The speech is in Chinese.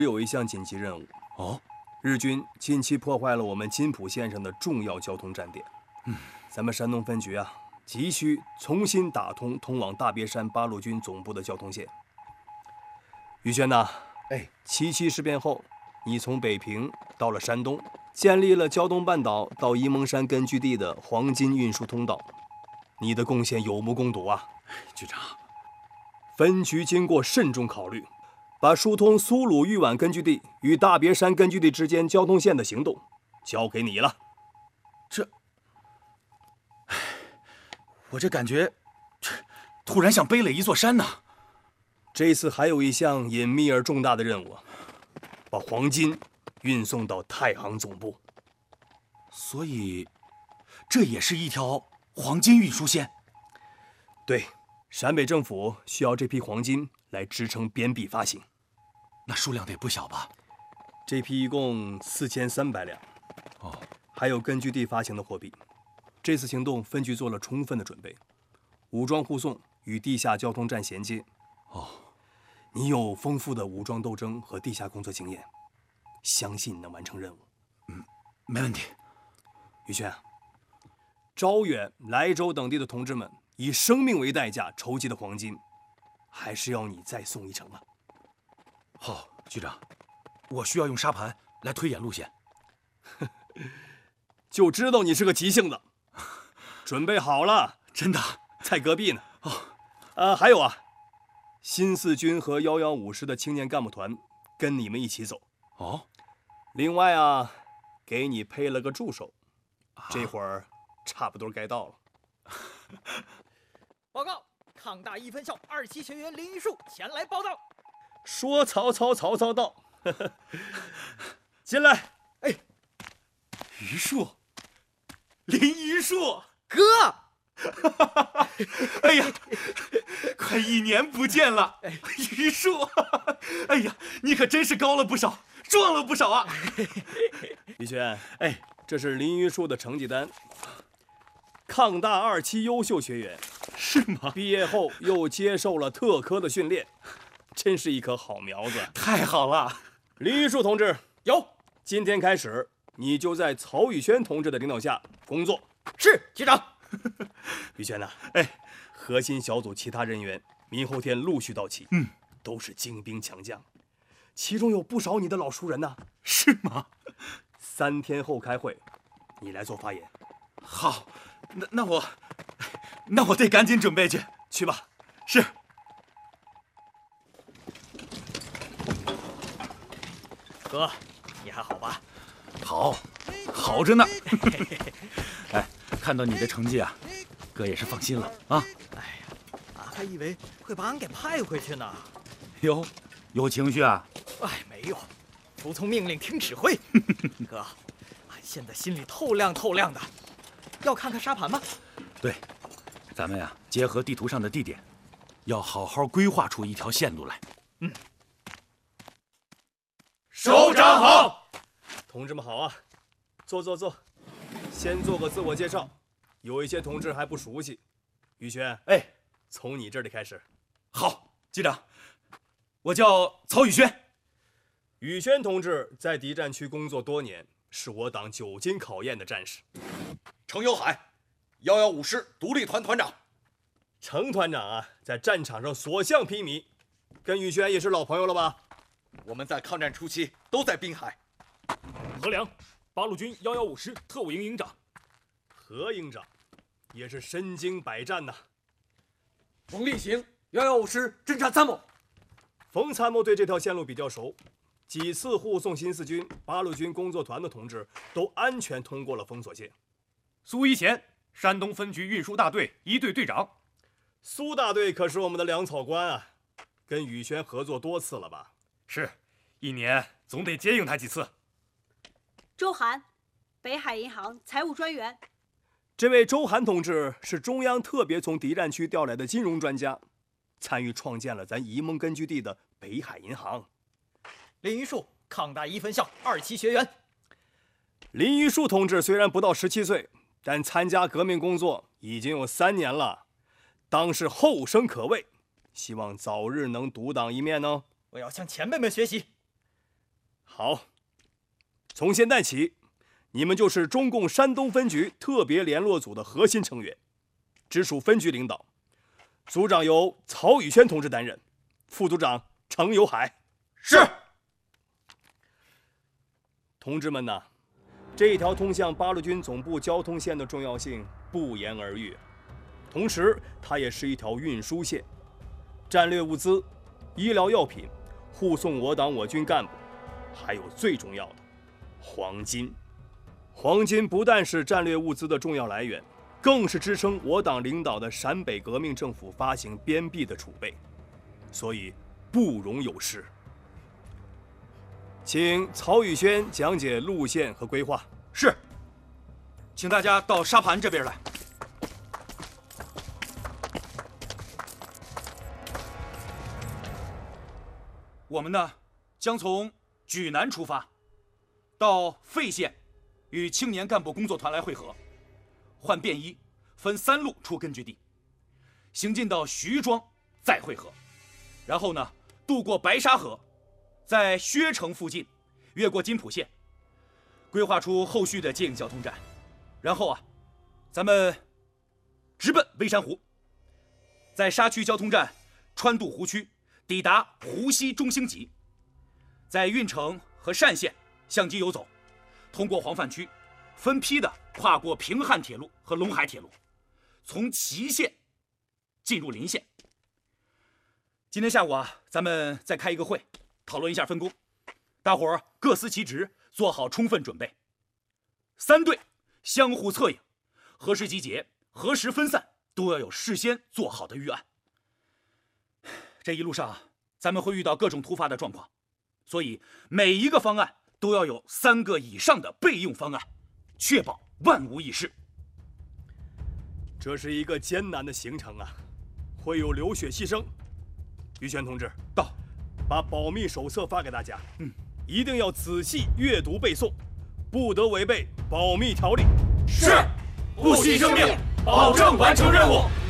有一项紧急任务。 哦， 日军近期破坏了我们金浦线上的重要交通站点。咱们山东分局啊，急需重新打通通往大别山八路军总部的交通线。宇轩呐，77事变后，你从北平到了山东，建立了胶东半岛到沂蒙山根据地的黄金运输通道，你的贡献有目共睹啊！ 局长， 分局经过慎重考虑，把疏通苏鲁豫皖根据地与大别山根据地之间交通线的行动交给你了。 我这感觉，突然像背了一座山呐。 这次还有一项隐秘而重大的任务，把黄金运送到太行总部。 所以，这也是一条黄金运输线。 对，陕北政府需要这批黄金来支撑边币发行。 那数量得不小吧？ 这批一共4300两。还有根据地发行的货币。这次行动分局做了充分的准备，武装护送与地下交通站衔接。你有丰富的武装斗争和地下工作经验，相信你能完成任务。 没问题。 宇轩，招远、莱州等地的同志们以生命为代价筹集的黄金，还是要你再送一程啊！ 好，局长，我需要用沙盘来推演路线。 就知道你是个急性子。准备好了？ 真的， 在隔壁呢。还有啊，新四军和115师的青年干部团跟你们一起走。另外啊，给你配了个助手，这会儿差不多该到了。 报告，抗大一分校2期学员林玉树前来报道。 说曹操，曹操到。进来。 榆树，林榆树。 哥， 哎呀，快1年不见了，榆树，哎呀，你可真是高了不少，壮了不少啊！ 李轩，这是林榆树的成绩单，抗大2期优秀学员， 是吗？ 毕业后又接受了特科的训练，真是一棵好苗子。 太好了， 林榆树同志， 有， 今天开始你就在曹宇轩同志的领导下工作。 是局长。 宇轩呐，核心小组其他人员明后天陆续到齐，都是精兵强将，其中有不少你的老熟人呐。 是吗 ？3天后开会，你来做发言。 好，那我得赶紧准备去。 去吧。 是。 哥，你还好吧？ 好着呢。看到你的成绩啊，哥也是放心了啊。 俺还以为会把俺给派回去呢。 哟，有情绪啊？ 没有，服从命令，听指挥。哥，俺现在心里透亮透亮的。要看看沙盘吗？ 对，咱们呀，结合地图上的地点，要好好规划出一条线路来。 首长好，同志们好啊！坐。先做个自我介绍，有一些同志还不熟悉。宇轩，从你这里开始。 好，局长，我叫曹宇轩。 宇轩同志在敌占区工作多年，是我党久经考验的战士。 程有海，115师独立团团长。 程团长啊，在战场上所向披靡，跟宇轩也是老朋友了吧？ 我们在抗战初期都在滨海。 何良，八路军115师特务营营长。 何营长也是身经百战呐。 冯立行，115师侦察参谋。 冯参谋对这条线路比较熟，几次护送新四军、八路军工作团的同志都安全通过了封锁线。 苏一贤，山东分局运输大队1队队长。 苏大队可是我们的粮草官啊，跟宇轩合作多次了吧？ 是，1年总得接应他几次。 周涵，北海银行财务专员。 这位周涵同志是中央特别从敌占区调来的金融专家，参与创建了咱沂蒙根据地的北海银行。 林榆树，抗大1分校2期学员。 林榆树同志虽然不到17岁，但参加革命工作已经有3年了，当是后生可畏，希望早日能独当一面哦。 我要向前辈们学习。 好，从现在起，你们就是中共山东分局特别联络组的核心成员，直属分局领导。组长由曹宇轩同志担任，副组长程有海。 是。 同志们呐，这一条通向八路军总部交通线的重要性不言而喻，同时它也是一条运输线，战略物资、医疗药品护送我党我军干部，还有最重要的黄金。黄金不但是战略物资的重要来源，更是支撑我党领导的陕北革命政府发行边币的储备，所以不容有失。请曹宇轩讲解路线和规划。 是，请大家到沙盘这边来。我们呢，将从莒南出发，到费县，与青年干部工作团来会合，换便衣，分3路出根据地，行进到徐庄再会合，然后呢，渡过白沙河，在薛城附近越过金浦县，规划出后续的接应交通站，然后啊，咱们直奔微山湖，在沙区交通站穿渡湖区，抵达湖西中兴集，在运城和单县相机游走，通过黄泛区，分批的跨过平汉铁路和陇海铁路，从祁县进入临县。今天下午啊，咱们再开一个会，讨论一下分工，大伙儿各司其职，做好充分准备。3队相互策应，何时集结、何时分散，都要有事先做好的预案。这一路上，咱们会遇到各种突发的状况，所以每一个方案都要有3个以上的备用方案，确保万无一失。 这是一个艰难的行程啊，会有流血牺牲。于轩同志， 到， 把保密手册发给大家，一定要仔细阅读背诵，不得违背保密条例。 是，不惜生命，保证完成任务。